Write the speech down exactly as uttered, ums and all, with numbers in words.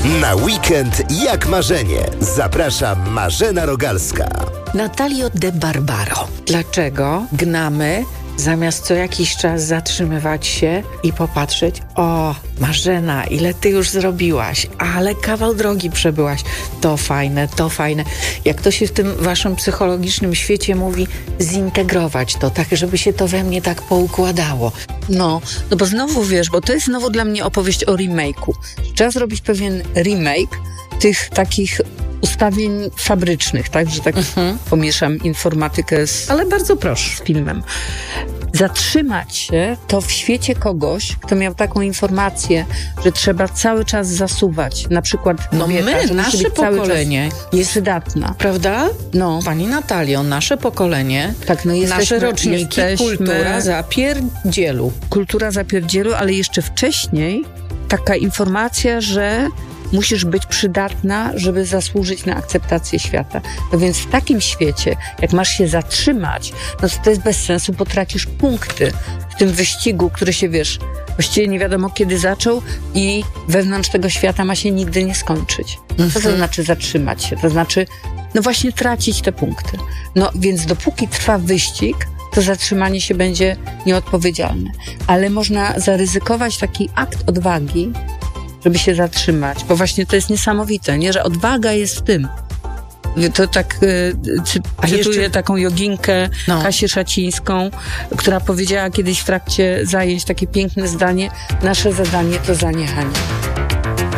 Na weekend jak marzenie. Zaprasza Marzena Rogalska. Natalio de Barbaro. Dlaczego gnamy, zamiast co jakiś czas zatrzymywać się i popatrzeć, o, Marzena, ile ty już zrobiłaś, ale kawał drogi przebyłaś, to fajne, to fajne. Jak to się w tym waszym psychologicznym świecie mówi, zintegrować to, tak żeby się to we mnie tak poukładało. No, no bo znowu wiesz, bo to jest znowu dla mnie opowieść o remake'u. Trzeba zrobić pewien remake tych takich ustawień fabrycznych, tak, że tak mhm. pomieszam informatykę z, ale bardzo proszę, z filmem. Zatrzymać się to w świecie kogoś, kto miał taką informację, że trzeba cały czas zasuwać. Na przykład no kobieta, my, że nasze być pokolenie jest przydatna. Prawda? No. Pani Natalio, nasze pokolenie, tak, no jesteśmy, nasze roczniki, jesteśmy, kultura zapierdzielu. Kultura zapierdzielu, ale jeszcze wcześniej taka informacja, że musisz być przydatna, żeby zasłużyć na akceptację świata. No więc w takim świecie, jak masz się zatrzymać, no to to jest bez sensu, bo tracisz punkty w tym wyścigu, który się, wiesz, właściwie nie wiadomo kiedy zaczął i wewnątrz tego świata ma się nigdy nie skończyć. Co to znaczy zatrzymać się? To znaczy, no właśnie tracić te punkty. No więc dopóki trwa wyścig, to zatrzymanie się będzie nieodpowiedzialne. Ale można zaryzykować taki akt odwagi, żeby się zatrzymać, bo właśnie to jest niesamowite, nie? Że odwaga jest w tym. To tak y, cy, cytuję jeszcze taką joginkę no. Kasię Szacińską, która powiedziała kiedyś w trakcie zajęć takie piękne zdanie: nasze zadanie to zaniechanie.